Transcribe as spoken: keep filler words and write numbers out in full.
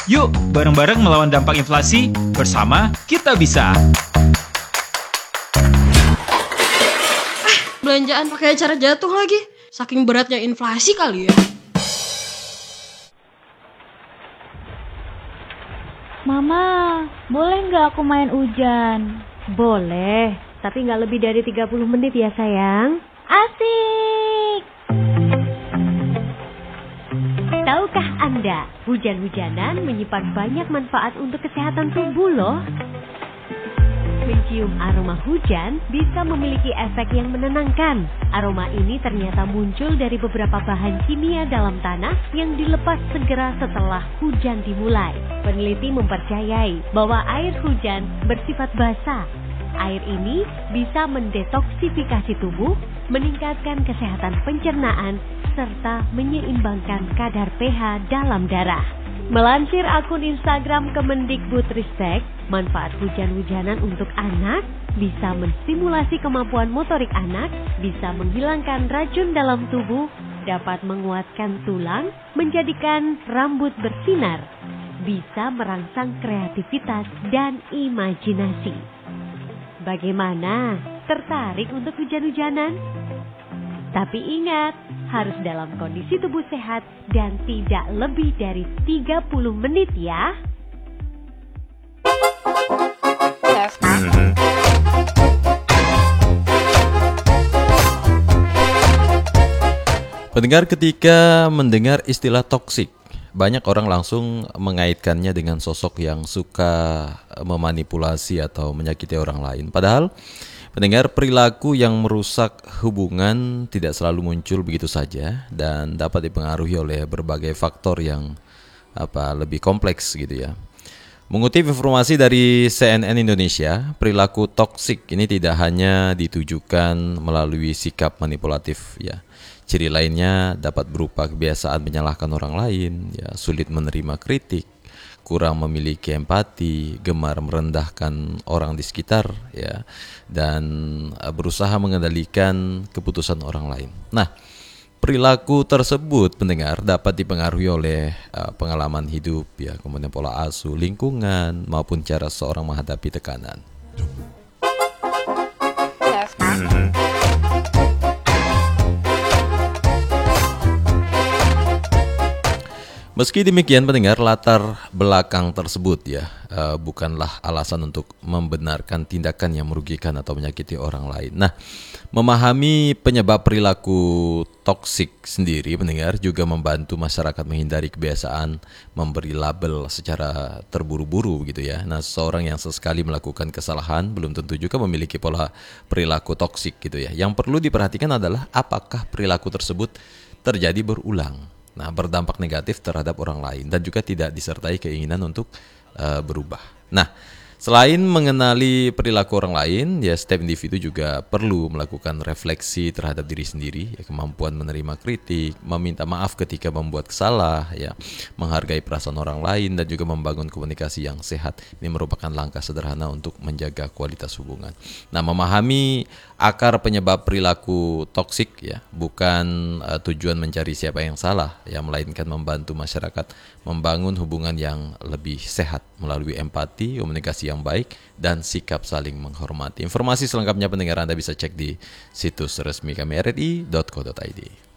Yuk, bareng-bareng melawan dampak inflasi, bersama kita bisa. Belanjaan pakai cara jatuh lagi. Saking beratnya inflasi kali ya. Mama, boleh nggak aku main hujan? Boleh, tapi nggak lebih dari tiga puluh menit ya sayang. Asik! Tahukah Anda, hujan-hujanan menyimpan banyak manfaat untuk kesehatan tubuh loh. Mencium aroma hujan bisa memiliki efek yang menenangkan. Aroma ini ternyata muncul dari beberapa bahan kimia dalam tanah yang dilepas segera setelah hujan dimulai. Peneliti mempercayai bahwa air hujan bersifat basah. Air ini bisa mendetoksifikasi tubuh, meningkatkan kesehatan pencernaan, serta menyeimbangkan kadar pH dalam darah. Melansir akun Instagram Kemendikbudristek, manfaat hujan-hujanan untuk anak bisa menstimulasi kemampuan motorik anak, bisa menghilangkan racun dalam tubuh, dapat menguatkan tulang, menjadikan rambut bersinar, bisa merangsang kreativitas dan imajinasi. Bagaimana? Tertarik untuk hujan-hujanan? Tapi ingat, harus dalam kondisi tubuh sehat dan tidak lebih dari tiga puluh menit ya. Pendengar, ketika mendengar istilah toksik, banyak orang langsung mengaitkannya dengan sosok yang suka memanipulasi atau menyakiti orang lain. Padahal pendengar, perilaku yang merusak hubungan tidak selalu muncul begitu saja dan dapat dipengaruhi oleh berbagai faktor yang apa lebih kompleks gitu ya. Mengutip informasi dari C N N Indonesia, perilaku toksik ini tidak hanya ditujukan melalui sikap manipulatif ya. Ciri lainnya dapat berupa kebiasaan menyalahkan orang lain, ya, sulit menerima kritik, kurang memiliki empati, gemar merendahkan orang di sekitar, ya, dan berusaha mengendalikan keputusan orang lain. Nah, perilaku tersebut, pendengar, dapat dipengaruhi oleh uh, pengalaman hidup, ya, kemudian pola asuh, lingkungan, maupun cara seorang menghadapi tekanan. Meski demikian, pendengar, latar belakang tersebut ya uh, bukanlah alasan untuk membenarkan tindakan yang merugikan atau menyakiti orang lain. Nah, memahami penyebab perilaku toksik sendiri, pendengar, juga membantu masyarakat menghindari kebiasaan memberi label secara terburu-buru gitu ya. Nah, seorang yang sesekali melakukan kesalahan belum tentu juga memiliki pola perilaku toksik gitu ya. Yang perlu diperhatikan adalah apakah perilaku tersebut terjadi berulang. Nah, berdampak negatif terhadap orang lain dan juga tidak disertai keinginan untuk uh, berubah. Nah, selain mengenali perilaku orang lain, ya setiap individu juga perlu melakukan refleksi terhadap diri sendiri, ya, kemampuan menerima kritik, meminta maaf ketika membuat salah, ya, menghargai perasaan orang lain dan juga membangun komunikasi yang sehat. Ini merupakan langkah sederhana untuk menjaga kualitas hubungan. Nah, memahami akar penyebab perilaku toksik ya bukan uh, tujuan mencari siapa yang salah ya, melainkan membantu masyarakat membangun hubungan yang lebih sehat melalui empati, komunikasi yang baik dan sikap saling menghormati. Informasi selengkapnya pendengar Anda bisa cek di situs resmi kami r r i dot co dot i d.